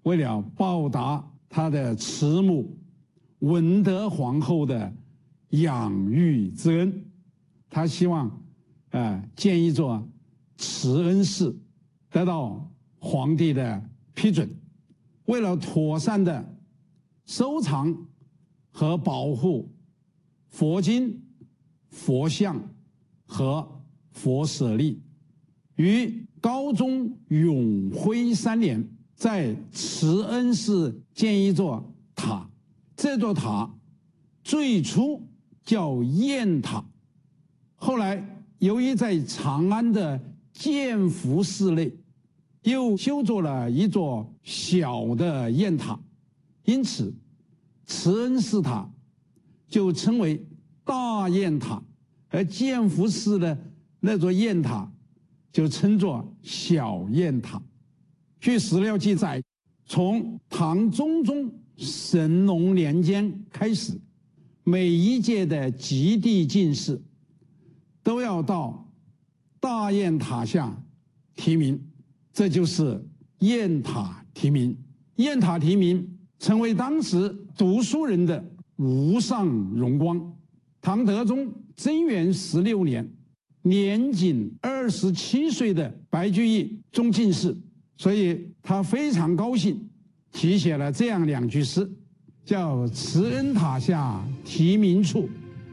为了报答他的慈母文德皇后的养育之恩，他希望建一座慈恩寺，得到皇帝的批准。为了妥善的收藏和保护佛经、佛像和佛舍利，于高宗永徽3年，在慈恩寺建一座塔。这座塔最初叫雁塔，后来由于在长安的建福寺内又修筑了一座小的雁塔，因此慈恩寺塔就称为大雁塔，而建福寺的那座雁塔就称作小雁塔。据史料记载，从唐中宗神龙年间开始，每一届的极地进士都要到大雁塔下题名，这就是雁塔题名。雁塔题名成为当时读书人的无上荣光。唐德宗贞元16年，年仅27岁的白居易中进士，所以他非常高兴，题写了这样2句诗，叫慈恩塔下题名处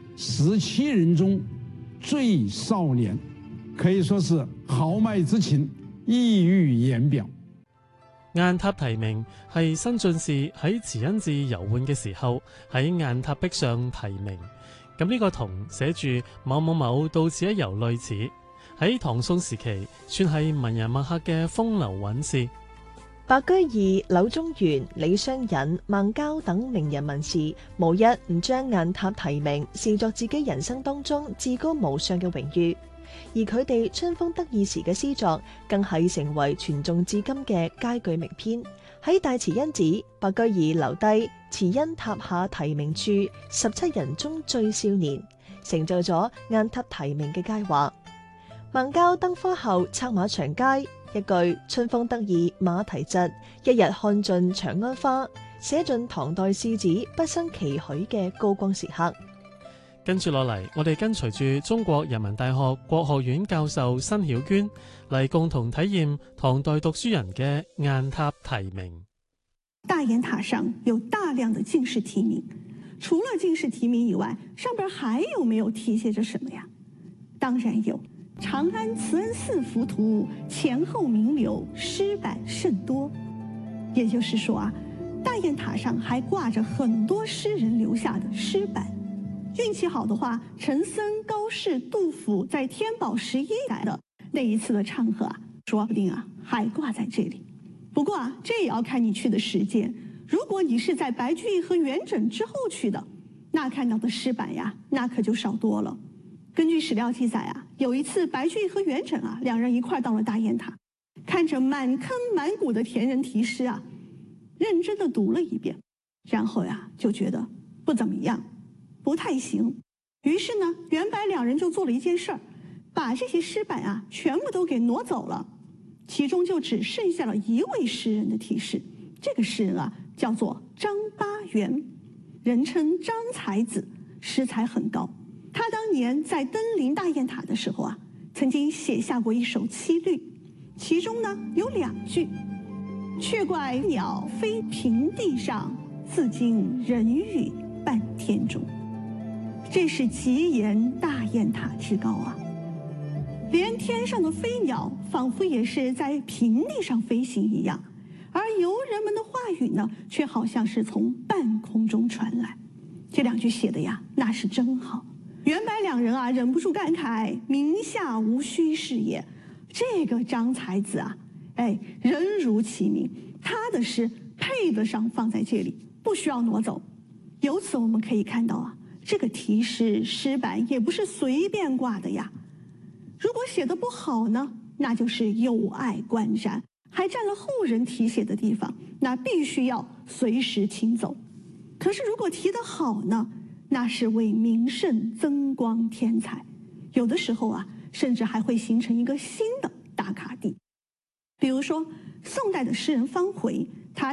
，17人中最少年，可以說是豪邁之情溢於言表。 雁塔題名係新進士喺慈恩寺遊玩嘅時候喺雁塔壁上題名，咁呢個同寫住某某某到此一遊類似，喺唐宋時期算係文人墨客嘅風流韻事。 白居易、柳宗元、李商隱、孟郊等名人文士，無一唔將雁塔題名視作自己人生當中至高無上嘅榮譽，而佢哋春風得意時嘅詩作，更係成為傳頌至今嘅佳句名篇。喺大慈恩寺，白居易留低慈恩塔下題名處，17人中最少年，成就咗雁塔題名嘅佳話。孟郊登科後策馬長街，一句春風得意馬蹄疾，一日看盡長安花，寫盡唐代士子畢生期許嘅高光時刻。 跟住落嚟，我哋跟隨住中國人民大學國學院教授辛曉娟嚟共同體驗唐代讀書人嘅雁塔題名。 大雁塔上有大量的進士題名，除了進士題名以外，上邊還有沒有題寫着什麼呀？當然有。長安慈恩寺浮圖，前後名流，詩版甚多。也就是說啊，大雁塔上還掛着很多詩人留下的詩版。運氣好的話，陳森、高適、杜甫在天寶11來的那一次的唱和啊，說不定啊還掛在這裡。不過啊，這也要看你去的時間。如果你是在白居易和元稹之後去的，那看到的詩版呀，那可就少多了。根據史料記載啊，有一次白居易和元稹啊兩人一塊到了大雁塔，看着滿坑滿谷的田人題詩啊，認真的讀了一遍，然後呀就覺得不怎麼樣，不太行。於是呢，元白兩人就做了一件事兒，把這些詩版啊全部都給挪走了，其中就只剩下了一位詩人的題詩。這個詩人啊叫做張八元，人稱張才子，詩才很高。他當年在登臨大雁塔的時候啊，曾經寫下過一首七律，其中呢有2句：卻怪鳥飛平地上，自驚人語半天中。這是極言大雁塔之高啊！連天上的飛鳥仿佛也是在平地上飛行一樣，而遊人們的話語呢，卻好像是從半空中傳來。這2句寫的呀，那是真好。元白兩人啊，忍不住感慨：名下無虛事也。這個張才子啊，人如其名，他的詩配得上放在這裡，不需要挪走。由此我們可以看到啊，這個題詩詩版也不是隨便掛的呀。如果寫得不好呢，那就是有礙觀瞻，還佔了後人題寫的地方，那必須要隨時清走。可是如果題得好呢，那是為名勝增光添彩，有的時候啊，甚至還會形成一個新的打卡地。比如說，宋代的詩人方回